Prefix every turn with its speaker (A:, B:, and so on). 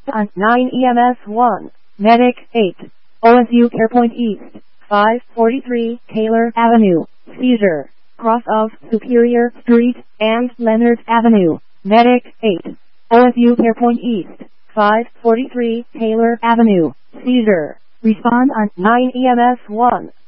A: On 9 EMS 1, Medic 8, OSU CarePoint East, 543 Taylor Avenue, seizure, cross of Superior Street and Leonard Avenue, Medic 8, OSU CarePoint East, 543 Taylor Avenue, seizure. Respond on 9 EMS 1.